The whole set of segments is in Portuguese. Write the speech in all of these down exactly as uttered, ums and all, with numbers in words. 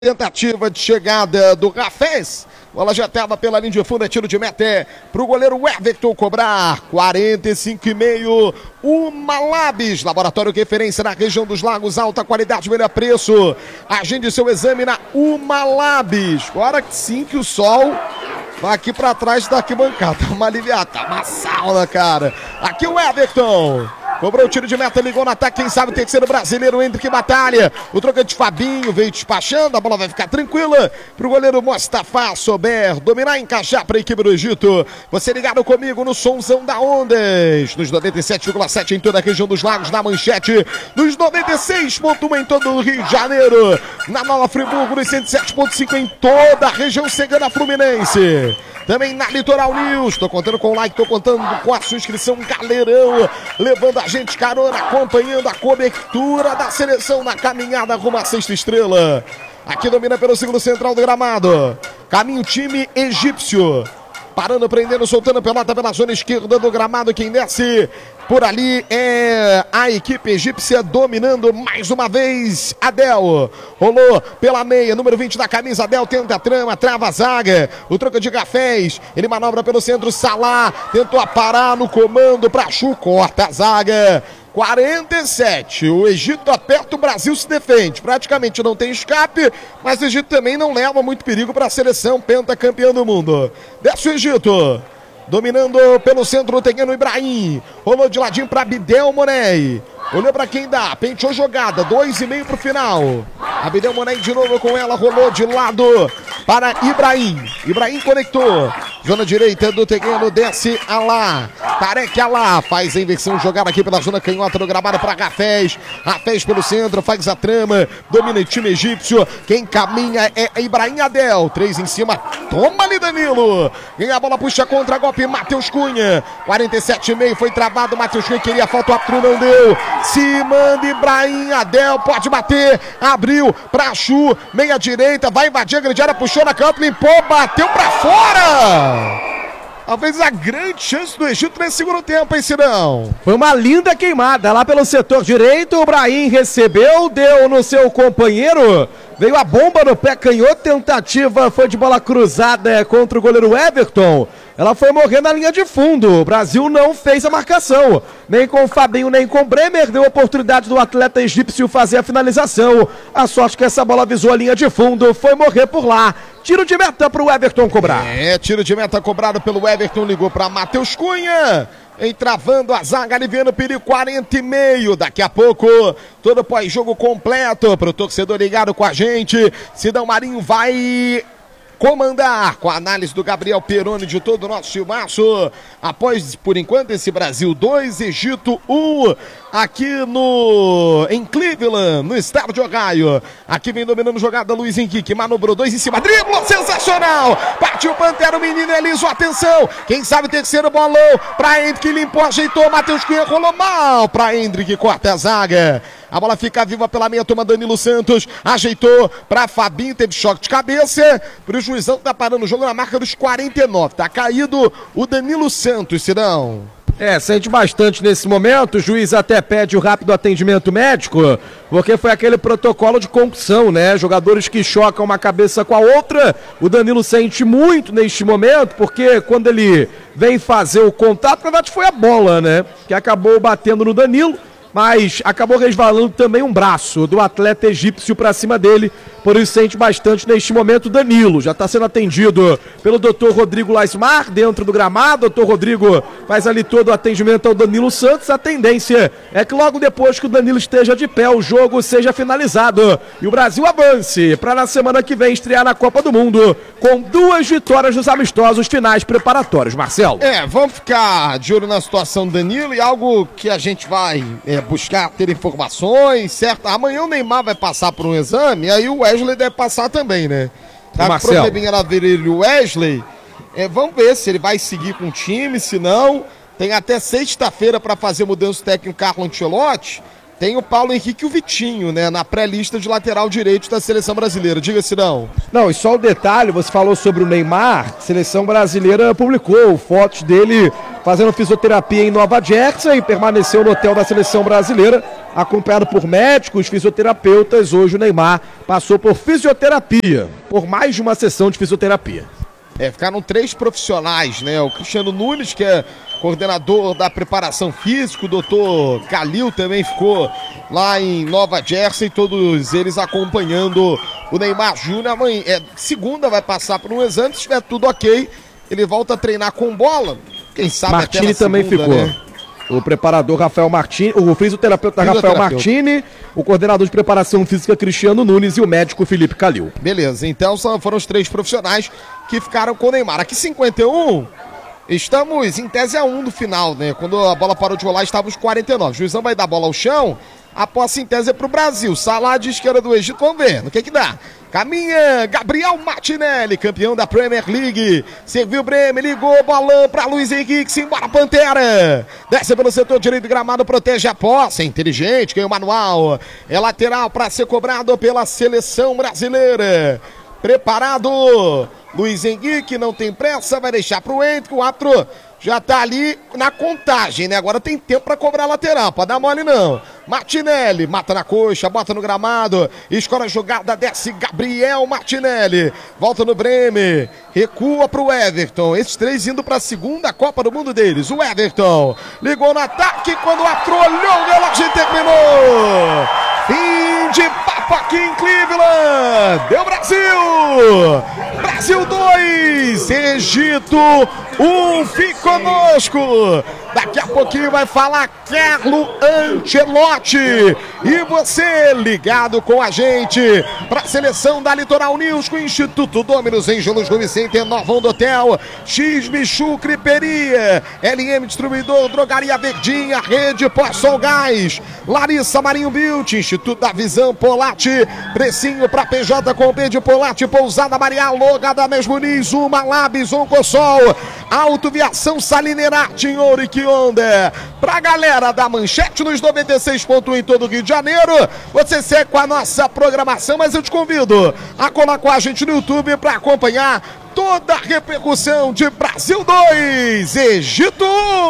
Tentativa de chegada do Rafés. Bola já estava pela linha de fundo, é tiro de meta para o goleiro Everton cobrar. quarenta e cinco e meio. O Malabis, laboratório referência na região dos Lagos, alta qualidade, melhor preço. Agende seu exame na Umalabis. Agora sim que o sol vai aqui para trás da arquibancada. Tá uma aliviada, tá uma sauna, cara. Aqui o Everton. Cobrou o tiro de meta, ligou no ataque, quem sabe tem que ser o brasileiro, Hendrick batalha. O troca de Fabinho veio despachando, a bola vai ficar tranquila pro goleiro Mostafa Sober dominar e encaixar para a equipe do Egito. Você ligado comigo no Somzão da Ondas, nos noventa e sete vírgula sete em toda a região dos Lagos, na Manchete, nos noventa e seis ponto um em todo o Rio de Janeiro, na Nova Friburgo, nos cento e sete ponto cinco em toda a região cegana fluminense. Também na Litoral News, tô contando com o like, tô contando com a sua inscrição, galerão, levando a gente carona, acompanhando a cobertura da seleção na caminhada rumo à sexta estrela. Aqui domina pelo segundo central do gramado, caminho time egípcio, parando, prendendo, soltando a pelota pela zona esquerda do gramado, quem desce por ali é a equipe egípcia dominando mais uma vez. Adel rolou pela meia, número vinte da camisa. Adel tenta a trama, trava a zaga. O troca de Cafés, ele manobra pelo centro. Salah tentou aparar no comando para Chu, corta a zaga. quarenta e sete, o Egito aperta, o Brasil se defende, praticamente não tem escape, mas o Egito também não leva muito perigo para a seleção pentacampeã do mundo. Desce o Egito, dominando pelo centro o terreno Ibrahim, rolou de ladinho para Abdel Monei, olhou para quem dá, penteou jogada, dois e meio para o final. Abdel Monei de novo com ela, rolou de lado para Ibrahim, Ibrahim conectou, zona direita do terreno, desce Alá, Tarek Alá faz a inversão, jogada aqui pela zona canhota do gramado para Rafés, Rafés pelo centro, faz a trama, domina o time egípcio, quem caminha é Ibrahim. Adel, três em cima, toma ali Danilo, ganha a bola, puxa contra, golpe Matheus Cunha, quarenta e sete e meio, foi travado, Matheus Cunha queria falta, o árbitro não deu, se manda Ibrahim. Adel pode bater, abriu pra Chu, meia direita, vai invadir a grande área, puxou na canto, limpou, bateu pra fora. Talvez a grande chance do Egito nesse segundo tempo, hein, Cirão? Foi uma linda queimada lá pelo setor direito, o Brahim recebeu, deu no seu companheiro, veio a bomba no pé canhoto, tentativa foi de bola cruzada contra o goleiro Everton. Ela foi morrer na linha de fundo, o Brasil não fez a marcação, nem com o Fabinho, nem com o Bremer, deu oportunidade do atleta egípcio fazer a finalização. A sorte que essa bola visou a linha de fundo, foi morrer por lá. Tiro de meta para o Everton cobrar. É, tiro de meta cobrado pelo Everton, ligou para Matheus Cunha, entravando a zaga, aliviando o perigo, quarenta e meio. Daqui a pouco, todo pós-jogo completo para o torcedor ligado com a gente. Sidão Marinho vai comandar com a análise do Gabriel Peroni de todo o nosso filmaço. Após, por enquanto, esse Brasil dois, Egito um, aqui no em Cleveland, no estado de Ohio. Aqui vem dominando jogada Luiz Henrique, manobrou dois em cima, dribla, sensacional, partiu Pantera, o menino Eliso, atenção, quem sabe terceiro bolão, pra Hendrick, limpou, ajeitou, Matheus Cunha rolou mal, pra Hendrick, corta a zaga. A bola fica viva pela meia, toma Danilo Santos, ajeitou pra Fabinho, teve choque de cabeça, pro juizão tá parando o jogo na marca dos quarenta e nove, tá caído o Danilo Santos, Cirão. É, sente bastante nesse momento, o juiz até pede o rápido atendimento médico, porque foi aquele protocolo de concussão, né? Jogadores que chocam uma cabeça com a outra, o Danilo sente muito neste momento, porque quando ele vem fazer o contato, na verdade foi a bola, né? Que acabou batendo no Danilo, mas acabou resvalando também um braço do atleta egípcio para cima dele, por isso sente bastante neste momento. Danilo já está sendo atendido pelo doutor Rodrigo Laismar dentro do gramado. Doutor Rodrigo faz ali todo o atendimento ao Danilo Santos. A tendência é que logo depois que o Danilo esteja de pé, o jogo seja finalizado e o Brasil avance para na semana que vem estrear na Copa do Mundo com duas vitórias nos amistosos finais preparatórios. Marcelo. É, vamos ficar de olho na situação do Danilo e algo que a gente vai é, buscar ter informações, certo? Amanhã o Neymar vai passar por um exame, aí o Wesley deve passar também, né? Tá com probleminha na virilha o Wesley. É, vamos ver se ele vai seguir com o time, se não. Tem até sexta-feira para fazer mudança técnico Carlo Ancelotti. Tem o Paulo Henrique e o Vitinho, né, na pré-lista de lateral direito da seleção brasileira. Diga-se não. Não, e só o detalhe, você falou sobre o Neymar, a seleção brasileira publicou fotos dele fazendo fisioterapia em Nova Jersey, permaneceu no hotel da seleção brasileira, acompanhado por médicos, fisioterapeutas. Hoje o Neymar passou por fisioterapia, por mais de uma sessão de fisioterapia. É, ficaram três profissionais, né? O Cristiano Nunes, que é coordenador da preparação física, o doutor Calil também ficou lá em Nova Jersey, todos eles acompanhando o Neymar Júnior. Amanhã, é, segunda vai passar por um exame, se estiver tudo ok, ele volta a treinar com bola. Quem sabe Martini até também segunda, ficou. Né? O preparador Rafael Martini, o fisioterapeuta Rafael Martini, o coordenador de preparação física Cristiano Nunes e o médico Felipe Calil. Beleza, então só foram os três profissionais que ficaram com o Neymar. Aqui cinquenta e um, estamos em tese a um do final, né? Quando a bola parou de rolar, estávamos quarenta e nove. O juizão vai dar a bola ao chão, a posse em tese é pro Brasil. Salah de esquerda do Egito, vamos ver no que que dá. Caminha Gabriel Martinelli, campeão da Premier League. Serviu Bremer, ligou, bolão para Luiz Henrique, simbora Pantera. Desce pelo setor direito do gramado, protege a posse. É inteligente, ganhou o manual. É lateral para ser cobrado pela seleção brasileira. Preparado. Luiz Henrique não tem pressa, vai deixar pro Henrique, o árbitro já tá ali na contagem, né? Agora tem tempo pra cobrar a lateral, pode dar mole não. Martinelli, mata na coxa, bota no gramado, escora a jogada, desce Gabriel Martinelli, volta no Bremer, recua pro Everton, esses três indo pra segunda Copa do Mundo deles. O Everton ligou no ataque, quando o árbitro olhou, o relógio terminou. Fim de papo aqui em Cleveland. Deu Brasil! Brasil dois, Egito um. Fique conosco. Daqui a pouquinho vai falar Carlo Ancelotti. E você ligado com a gente para a seleção da Litoral News com o Instituto Dominus em Jolos Home Center, Novão do Hotel, X-Michu Criperia, L M Distribuidor, Drogaria Verdinha, Rede Poçol Gás, Larissa Marinho Beauty, Instituto da Visão Polatti, precinho para P J com P de Polatti, Pousada Maria Logada Mesmo Nis, Uma Labs, Oncosol, Autoviação Salinerati em Ouro e que onda. Pra galera da Manchete nos noventa e seis ponto um em todo o Rio de Janeiro, você segue com a nossa programação, mas eu te convido a colar com a gente no YouTube para acompanhar toda a repercussão de Brasil dois, Egito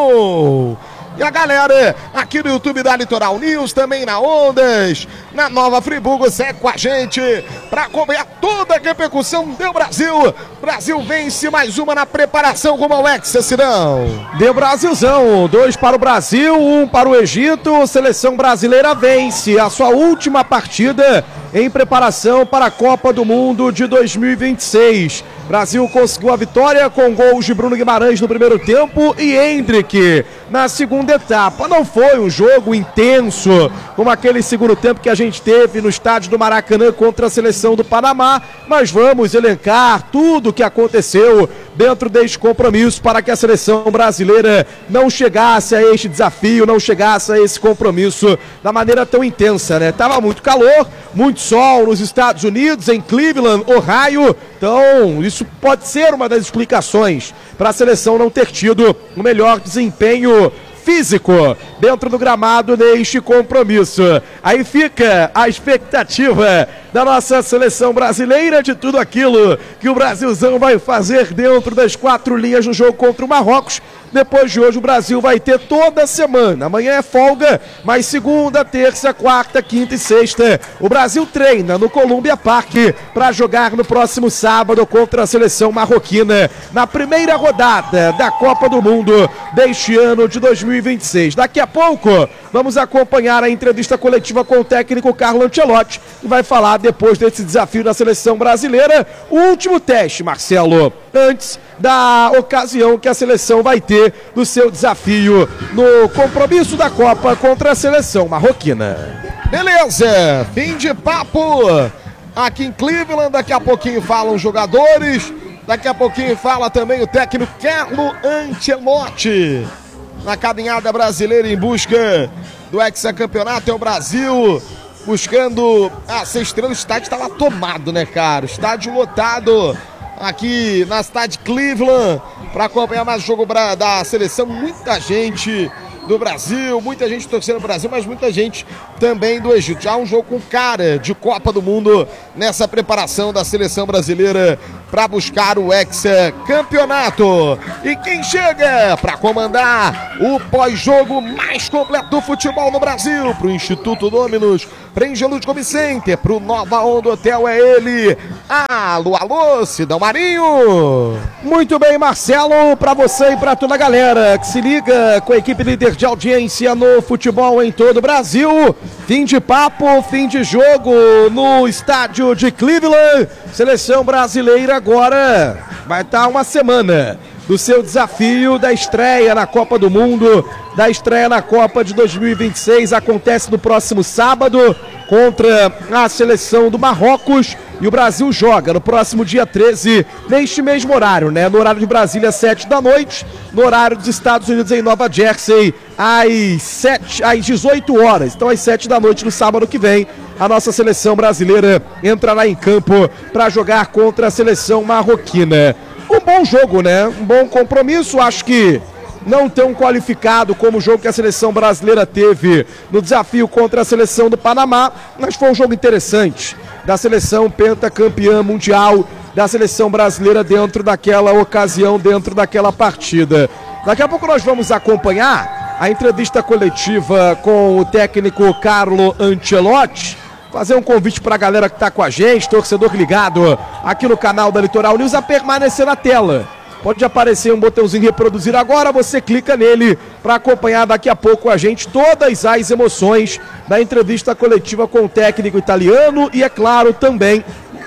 um. E a galera aqui no YouTube da Litoral News, também na Ondas, na Nova Friburgo, segue com a gente para acompanhar toda a repercussão do Brasil. Brasil vence mais uma na preparação rumo ao Hexa, Cirão. Deu Brasilzão, dois para o Brasil, um para o Egito. Seleção brasileira vence a sua última partida em preparação para a Copa do Mundo de dois mil e vinte e seis. Brasil conseguiu a vitória com gols de Bruno Guimarães no primeiro tempo e Hendrick na segunda etapa. Não foi um jogo intenso como aquele segundo tempo que a gente teve no estádio do Maracanã contra a seleção do Panamá, mas vamos elencar tudo o que aconteceu dentro deste compromisso para que a seleção brasileira não chegasse a este desafio, não chegasse a esse compromisso da maneira tão intensa, né? Tava muito calor, muito sol nos Estados Unidos, em Cleveland, Ohio, então isso pode ser uma das explicações para a seleção não ter tido o melhor desempenho físico dentro do gramado neste compromisso. Aí fica a expectativa da nossa seleção brasileira de tudo aquilo que o Brasilzão vai fazer dentro das quatro linhas no jogo contra o Marrocos. Depois de hoje o Brasil vai ter toda semana, amanhã é folga, mas segunda, terça, quarta, quinta e sexta o Brasil treina no Columbia Park para jogar no próximo sábado contra a seleção marroquina na primeira rodada da Copa do Mundo deste ano de dois mil e vinte e seis. Daqui a pouco vamos acompanhar a entrevista coletiva com o técnico Carlo Ancelotti, que vai falar depois desse desafio da seleção brasileira, o último teste, Marcelo, antes da ocasião que a seleção vai ter no seu desafio no compromisso da Copa contra a seleção marroquina. Beleza, fim de papo aqui em Cleveland. Daqui a pouquinho falam os jogadores, daqui a pouquinho fala também o técnico Carlo Ancelotti na caminhada brasileira em busca do hexacampeonato. É o Brasil buscando a sexta estrela. O estádio estava tomado, né, cara? O estádio lotado aqui na cidade de Cleveland para acompanhar mais o jogo da seleção. Muita gente do Brasil, muita gente torcendo no Brasil, mas muita gente também do Egito. Já um jogo com cara de Copa do Mundo nessa preparação da seleção brasileira para buscar o hexacampeonato. E quem chega para comandar o pós-jogo mais completo do futebol no Brasil, para o Instituto Dominus, para Angelus Home Center, para o Nova Onda Hotel, é ele. Alô, alô, Sidão Marinho. Muito bem, Marcelo, para você e para toda a galera que se liga com a equipe líder de audiência no futebol em todo o Brasil. Fim de papo, fim de jogo no estádio de Cleveland. Seleção brasileira agora vai estar uma semana do seu desafio da estreia na Copa do Mundo, da estreia na Copa de dois mil e vinte e seis. Acontece no próximo sábado contra a seleção do Marrocos, e o Brasil joga no próximo dia treze, neste mesmo horário, né? No horário de Brasília, sete da noite, no horário dos Estados Unidos em Nova Jersey, às, sete, às dezoito horas. Então, às sete da noite no sábado que vem, a nossa seleção brasileira entrará em campo para jogar contra a seleção marroquina. Um bom jogo, né? Um bom compromisso, acho que não tão qualificado como o jogo que a seleção brasileira teve no desafio contra a seleção do Panamá, mas foi um jogo interessante, da seleção pentacampeã mundial, da seleção brasileira dentro daquela ocasião, dentro daquela partida. Daqui a pouco nós vamos acompanhar a entrevista coletiva com o técnico Carlo Ancelotti, fazer um convite para a galera que está com a gente, torcedor ligado aqui no canal da Litoral News, a permanecer na tela. Pode aparecer um botãozinho reproduzir agora, você clica nele para acompanhar daqui a pouco a gente todas as emoções da entrevista coletiva com o técnico italiano e, é claro, também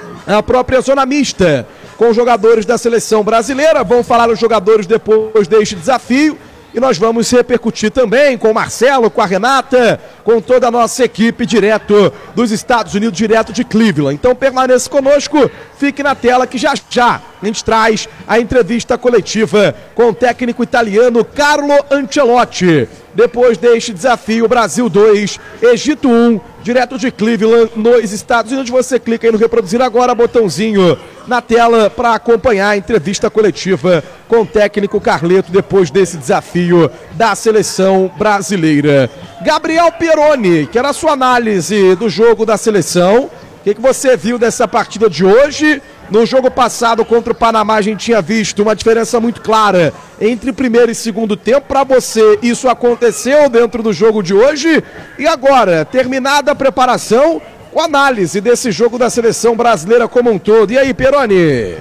a própria zona mista com os jogadores da seleção brasileira. Vão falar os jogadores depois deste desafio. E nós vamos repercutir também com o Marcelo, com a Renata, com toda a nossa equipe direto dos Estados Unidos, direto de Cleveland. Então permaneça conosco, fique na tela que já já a gente traz a entrevista coletiva com o técnico italiano Carlo Ancelotti. Depois deste desafio, Brasil dois, Egito um, direto de Cleveland, nos Estados Unidos. Você clica aí no reproduzir agora, botãozinho na tela para acompanhar a entrevista coletiva com o técnico Carleto depois desse desafio da seleção brasileira. Gabriel Pieroni, que era a sua análise do jogo da seleção. O que, que você viu dessa partida de hoje? No jogo passado contra o Panamá a gente tinha visto uma diferença muito clara entre primeiro e segundo tempo. Para você, isso aconteceu dentro do jogo de hoje? E agora, terminada a preparação, a análise desse jogo da seleção brasileira como um todo. E aí, Pieroni?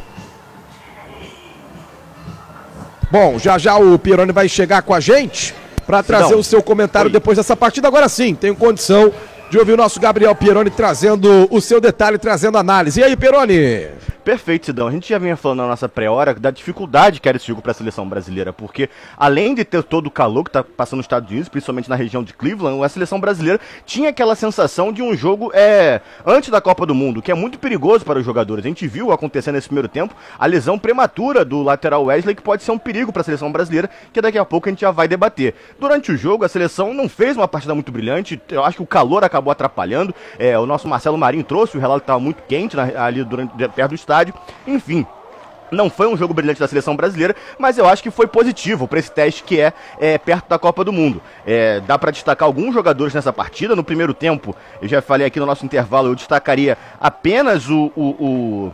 Bom, já já o Pieroni vai chegar com a gente para trazer Não. o seu comentário Oi. depois dessa partida. Agora sim, tenho condição de ouvir o nosso Gabriel Pieroni trazendo o seu detalhe, trazendo análise. E aí, Pieroni? Perfeito, Sidão. A gente já vinha falando na nossa pré-hora da dificuldade que era esse jogo para a seleção brasileira, porque além de ter todo o calor que está passando nos Estados Unidos, principalmente na região de Cleveland, a seleção brasileira tinha aquela sensação de um jogo é, antes da Copa do Mundo, que é muito perigoso para os jogadores. A gente viu acontecendo nesse primeiro tempo a lesão prematura do lateral Wesley, que pode ser um perigo para a seleção brasileira, que daqui a pouco a gente já vai debater. Durante o jogo, a seleção não fez uma partida muito brilhante, eu acho que o calor acabou atrapalhando, é, o nosso Marcelo Marinho trouxe, o relato estava muito quente na, ali durante, perto do estádio. Enfim, não foi um jogo brilhante da seleção brasileira, mas eu acho que foi positivo para esse teste que é, é perto da Copa do Mundo. É, dá para destacar alguns jogadores nessa partida. No primeiro tempo, eu já falei aqui no nosso intervalo, eu destacaria apenas o... o, o...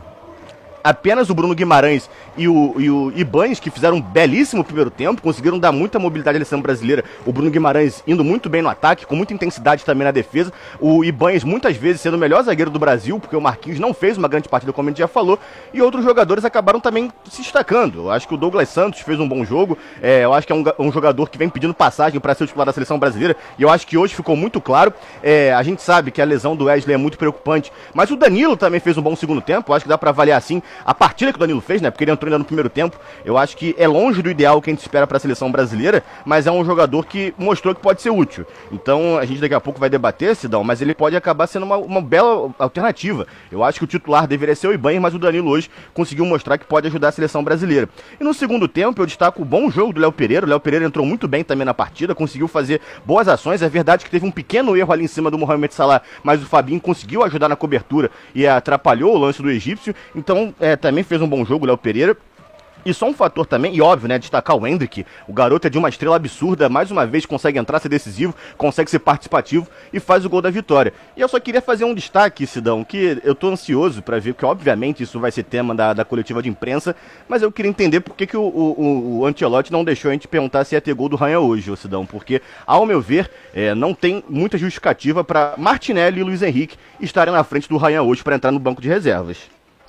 apenas o Bruno Guimarães e o, e o Ibanes, que fizeram um belíssimo primeiro tempo, conseguiram dar muita mobilidade à seleção brasileira. O Bruno Guimarães indo muito bem no ataque, com muita intensidade também na defesa. O Ibanes muitas vezes sendo o melhor zagueiro do Brasil, porque o Marquinhos não fez uma grande partida, como a gente já falou, e outros jogadores acabaram também se destacando. Eu acho que o Douglas Santos fez um bom jogo, é, eu acho que é um, um jogador que vem pedindo passagem para ser o titular da seleção brasileira, e eu acho que hoje ficou muito claro. É, a gente sabe que a lesão do Wesley é muito preocupante, mas o Danilo também fez um bom segundo tempo. Eu acho que dá para avaliar assim a partida que o Danilo fez, né? Porque ele entrou ainda no primeiro tempo. Eu acho que é longe do ideal que a gente espera para a seleção brasileira, mas é um jogador que mostrou que pode ser útil. Então a gente daqui a pouco vai debater, Sidão, mas ele pode acabar sendo uma, uma bela alternativa. Eu acho que o titular deveria ser o Ibanes, mas o Danilo hoje conseguiu mostrar que pode ajudar a seleção brasileira. E no segundo tempo eu destaco o bom jogo do Léo Pereira. O Léo Pereira entrou muito bem também na partida, conseguiu fazer boas ações. É verdade que teve um pequeno erro ali em cima do Mohamed Salah, mas o Fabinho conseguiu ajudar na cobertura e atrapalhou o lance do egípcio. Então é, também fez um bom jogo o Léo Pereira. E só um fator também, e óbvio, né, destacar o Endrick, o garoto é de uma estrela absurda, mais uma vez consegue entrar, ser decisivo, consegue ser participativo e faz o gol da vitória. E eu só queria fazer um destaque, Sidão, que eu tô ansioso para ver, porque obviamente isso vai ser tema da, da coletiva de imprensa, mas eu queria entender por que, que o, o, o Ancelotti não deixou a gente perguntar se ia ter gol do Ryan hoje, Sidão, porque, ao meu ver, é, não tem muita justificativa para Martinelli e Luiz Henrique estarem na frente do Ryan hoje para entrar no banco de reservas.